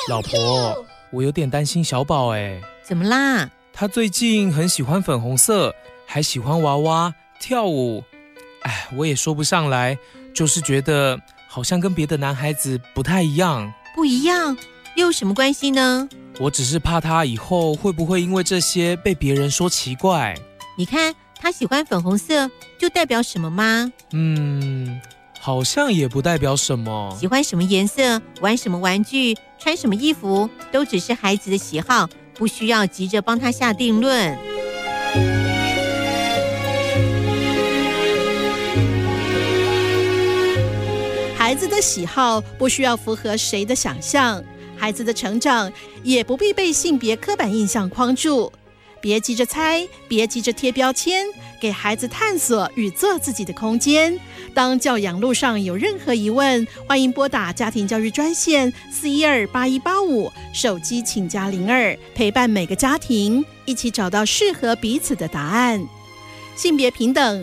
老婆，我有点担心小宝哎。 怎么啦？ 他最近很喜欢粉红色，还喜欢娃娃跳舞。我也说不上来，就是觉得好像跟别的男孩子不太一样。 不一样？又有什么关系呢？ 我只是怕他以后会不会因为这些被别人说奇怪。 你看他喜欢粉红色，就代表什么吗？ 好像也不代表什么。 喜欢什么颜色，玩什么玩具，穿什么衣服，都只是孩子的喜好，不需要急着帮他下定论。 孩子的喜好不需要符合谁的想象，孩子的成长也不必被性别刻板印象框住。别急着猜，别急着贴标签，给孩子探索与做自己的空间。当教养路上有任何疑问，欢迎拨打家庭教育专线4128185，手机请加02，陪伴每个家庭，一起找到适合彼此的答案。性别平等